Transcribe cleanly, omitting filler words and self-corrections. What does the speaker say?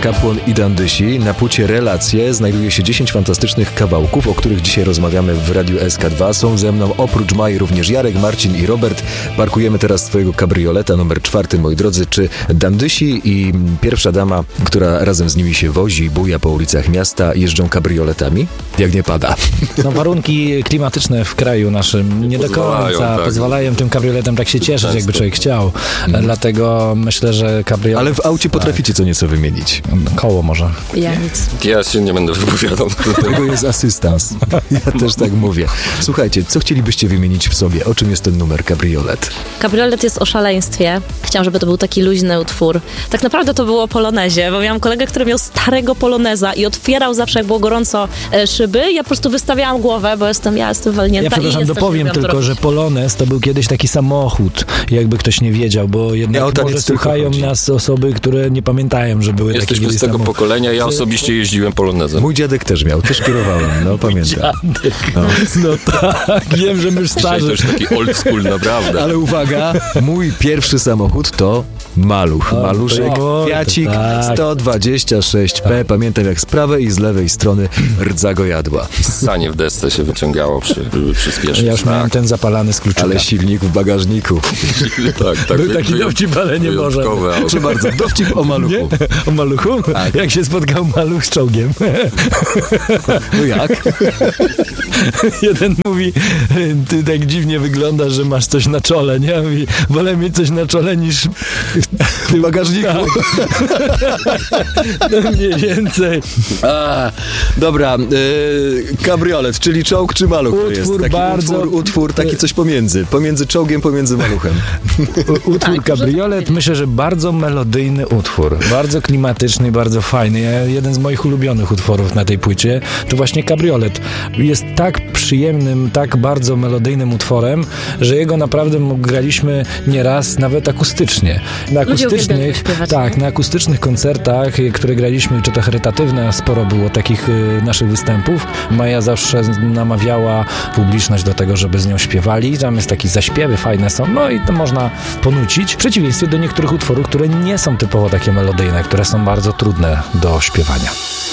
Kapłon i Dandysi. Na płycie Relacje znajduje się 10 fantastycznych kawałków, o których dzisiaj rozmawiamy w Radiu SK2. Są ze mną oprócz Mai również Jarek, Marcin i Robert. Parkujemy teraz twojego kabrioleta numer 4, moi drodzy. Czy Dandysi i pierwsza dama, która razem z nimi się wozi, buja po ulicach miasta, jeżdżą kabrioletami? Jak nie pada. No, warunki klimatyczne w kraju naszym nie do końca pozwalają tym kabrioletem tak się cieszyć, jakby człowiek chciał. Dlatego myślę, że kabriolet... Ale w aucie potraficie co nieco wymienić. Koło może. Ja nic. Ja się nie będę wypowiadał. Tego jest asystans. Ja też tak mówię. Słuchajcie, co chcielibyście wymienić w sobie? O czym jest ten numer Kabriolet? Kabriolet jest o szaleństwie. Chciałam, żeby to był taki luźny utwór. Tak naprawdę to było o polonezie, bo miałam kolegę, który miał starego poloneza i otwierał zawsze, jak było gorąco, szyby. Ja po prostu wystawiałam głowę, bo ja jestem walnięta. Ja przepraszam, dopowiem tylko, że polonez to był kiedyś taki samochód, jakby ktoś nie wiedział, bo jednak może słuchają nas osoby, które nie pamiętają, że były takie Jesteśmy z tego pokolenia, ja osobiście jeździłem polonezem. Mój dziadek też miał, też kierowałem, no pamiętam. No tak, wiem, że my już starzy. To już taki old school, naprawdę. Ale uwaga, mój pierwszy samochód to Maluch. Maluszek, Fiacik 126P. Pamiętam, jak z prawej i z lewej strony rdza go jadła. Sanie w desce się wyciągało przy przyspieszeniu. Ja już miałem ten zapalany z kluczyka. Ale silnik w bagażniku. Tak. Był taki dowcip, ale nie może. Proszę bardzo, dowcip o Maluchu. Nie? O Maluchu? Tak. Jak się spotkał Maluch z czołgiem. No jak? Jeden mówi, ty tak dziwnie wyglądasz, że masz coś na czole, nie? Mówi, wolę mieć coś na czole niż W bagażniku. No mniej więcej. Dobra, kabriolet, czyli czołg czy maluch to jest? Taki utwór, taki coś pomiędzy czołgiem, pomiędzy maluchem. Utwór kabriolet, myślę, że bardzo melodyjny utwór, bardzo klimatyczny, bardzo fajny. Jeden z moich ulubionych utworów na tej płycie to właśnie kabriolet. Jest tak przyjemnym, tak bardzo melodyjnym utworem, że jego naprawdę graliśmy nieraz nawet akustycznie. Na akustycznych koncertach, które graliśmy, czy to charytatywne, sporo było takich naszych występów. Maja zawsze namawiała publiczność do tego, żeby z nią śpiewali. Tam jest taki zaśpiewy, fajne są, no i to można ponucić. W przeciwieństwie do niektórych utworów, które nie są typowo takie melodyjne, które są bardzo trudne do śpiewania.